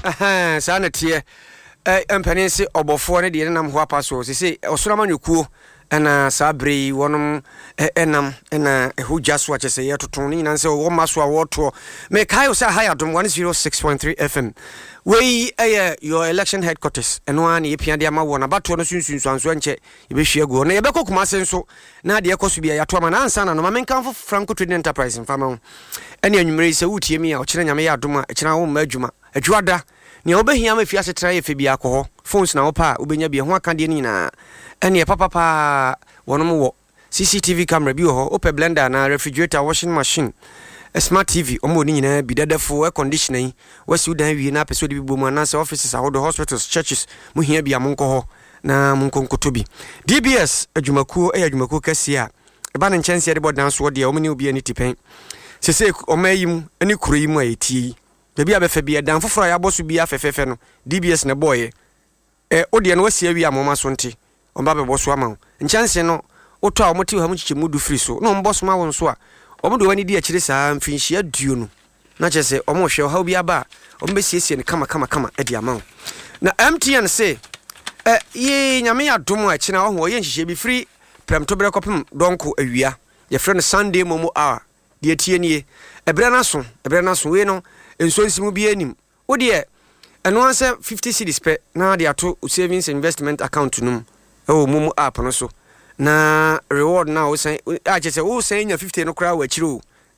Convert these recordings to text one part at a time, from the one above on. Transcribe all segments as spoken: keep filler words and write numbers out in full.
aha saa na tie eh empani se obofo ne de nam ho apaso se se osorama nyokuo na sabri wonom enam na ehugya so achese yetoton ni nan se wo maso a woto me kai o sa higher dom one oh six point three F M we eh your election headquarters eno an ye pia de ama wo na bato no sunsun swanso nche ye be hwie go na ye be kokuma se nso na de ekoso bia yato ama na ansa na no ma menkan Franco Trading Enterprise mfama ene anwumre se wutie mi a o kire nyame ya dom a kire wo ma adwuma adwada ne obehia ma fia se tra ye fe bia akọ phones na wo pa obenya bia ho aka de ni na ene papa pa wonom wo C C T V camera bi ho open blender na refrigerator washing machine a smart T V omo ni nyina bi dadafo air conditioning wasi dan wi na episode bi bomu na se offices ahodo hospitals churches mu hia bi amonko ho na monkonkoto bi D B S adwumakuo e adwumakuo kase a e ba ne nchanse de bodan so de omo ni obi ani tipen sese omayim ani kuroyim a etie da bi abefa bi dan foforo ya boso bi afefefe no D B S ne boye e ode no wasi awi amoma so nte omba be boso ama nchanse no oto a omoti ha mu chichemu du free so no mboso ma won so a omodo wani di akire saa mfinhia duo no na chese omo hwe ha obi aba ombe siesie ne kama kama kama edi ama na M T N say eh ye nyame adom a kina ho ye nhihye bi free premto bre kopem donko awia ye frɛ no Sunday momo hour de tie nie ebre na so ebre na so we no enso nsimu bi anim wo de eno anse fifty cedis pe na de ato savings investment account num e wo momo app no so na reward na o say a che say o say nya fifty no kra wa chiro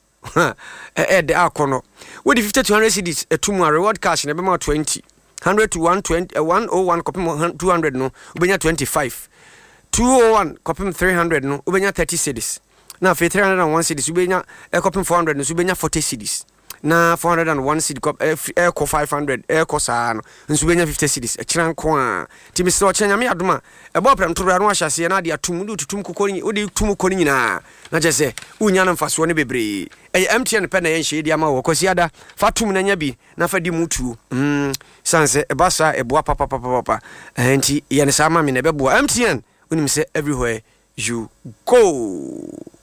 eh de akono we the fifty to one hundred cedis etum a reward cash na be ma twenty one hundred to one twenty one oh one kopim two hundred no ubenya twenty-five two oh one kopim three hundred no ubenya thirty cedis na fe three hundred one cedis ubenya e kopim four hundred no ubenya forty cedis na four hundred one cedi kop e ko five hundred e ko saa no nso benya fifty cedis e kiran ko a ti mi se o kyenya me adoma e bo prem toro no ahyase na de atum de tutum kokori o de tum kokori nyina na je se unya na mfaso ne bebre e M T N pe na ye nhye dia ma wo kwasi ada fatum na nya bi na fa di mutu mm sanse e basa e boa papa papa papa enti ye ne sama me na be boa M T N unim se everywhere you go.